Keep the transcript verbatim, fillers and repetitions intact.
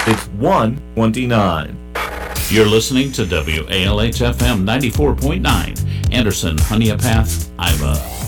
It's one twenty-nine. You're listening to W A L H F M ninety-four point nine, Anderson, Honea Path, Iowa.